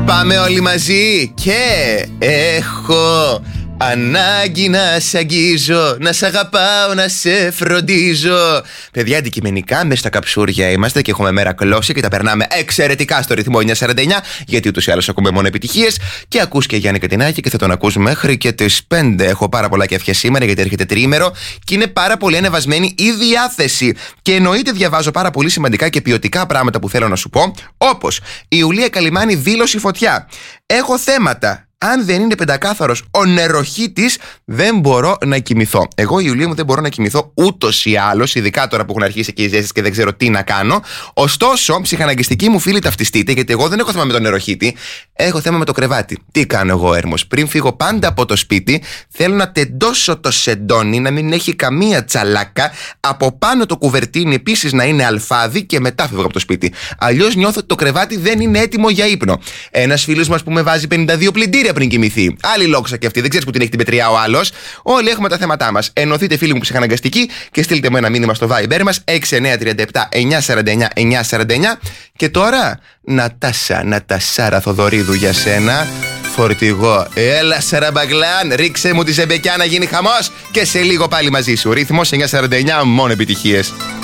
Πάμε όλοι μαζί και έχω ανάγκη να σ' αγγίζω, να σ' αγαπάω, να σε φροντίζω. Παιδιά, αντικειμενικά μέσα στα καψούρια είμαστε και έχουμε μέρα κλώση και τα περνάμε εξαιρετικά στο ρυθμό 949, γιατί ούτως ή άλλως ακούμε μόνο επιτυχίες. Και ακούς και Γιάννη Κατινάκη και θα τον ακούς μέχρι και τις 5. Έχω πάρα πολλά κέφια σήμερα γιατί έρχεται τριήμερο και είναι πάρα πολύ ανεβασμένη η διάθεση. Και εννοείται διαβάζω πάρα πολύ σημαντικά και ποιοτικά πράγματα που θέλω να σου πω, όπως η Ιουλία Καλιμάνη δήλωση φωτιά. Έχω θέματα. Αν δεν είναι πεντακάθαρος ο νεροχύτης, δεν μπορώ να κοιμηθώ. Εγώ, η Ιουλία μου, δεν μπορώ να κοιμηθώ ούτως ή άλλως, ειδικά τώρα που έχουν αρχίσει και οι ζέστες και δεν ξέρω τι να κάνω. Ωστόσο, ψυχαναγκιστική μου φίλη ταυτιστείτε, γιατί εγώ δεν έχω θέμα με τον νεροχύτη. Έχω θέμα με το κρεβάτι. Τι κάνω εγώ, Έρμος? Πριν φύγω πάντα από το σπίτι, θέλω να τεντώσω το σεντόνι, να μην έχει καμία τσαλάκα. Από πάνω το κουβερτίνι επίσης να είναι αλφάδι και μετά φύγω από το σπίτι. Αλλιώς νιώθω ότι το κρεβάτι δεν είναι έτοιμο για ύπνο. Ένας φίλος μας που με βάζει 52 πλυντήρια πριν κοιμηθεί. Άλλη λόγξα και αυτή, δεν ξέρεις που την έχει την πετριά ο άλλος. Όλοι έχουμε τα θέματά μας. Ενωθείτε, φίλοι μου ψυχαναγκαστικοί, και στείλτε μου ένα μήνυμα στο Viber μας 6937 949 949. Και τώρα, Νατασάρα Θοδωρίδου για σένα. Φορτηγό. Έλα, Σαραμπαγκλάν, ρίξε μου τη ζεμπεκιά να γίνει χαμός και σε λίγο πάλι μαζί σου. Ρυθμός 949, μόνο επιτυχίες.